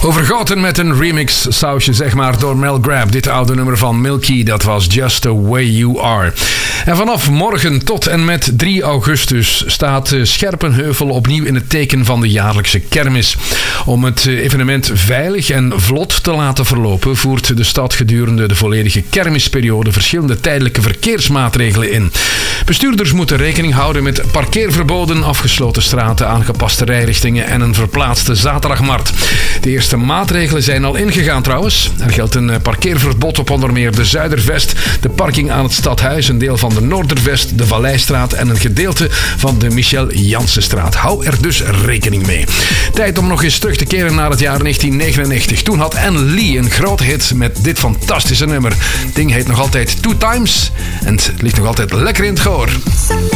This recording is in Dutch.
Overgoten met een remix sausje, zeg maar, door Mel Grab. Dit oude nummer van Milky, dat was Just the Way You Are. En vanaf morgen tot en met 3 augustus staat Scherpenheuvel opnieuw in het teken van de jaarlijkse kermis. Om het evenement veilig en vlot te laten verlopen, voert de stad gedurende de volledige kermisperiode verschillende tijdelijke verkeersmaatregelen in. Bestuurders moeten rekening houden met parkeerverboden, afgesloten straten, aangepaste rijrichtingen en een verplaatste zaterdagmarkt. De eerste maatregelen zijn al ingegaan trouwens. Er geldt een parkeerverbod op onder meer de Zuidervest, de parking aan het Stadhuis, een deel van de Noordervest, de Valleistraat en een gedeelte van de Michel Jansenstraat. Hou er dus rekening mee. Tijd om nog eens terug te keren naar het jaar 1999. Toen had Anne Lee een grote hit met dit fantastische nummer. Het ding heet nog altijd Two Times en het ligt nog altijd lekker in het gehoor.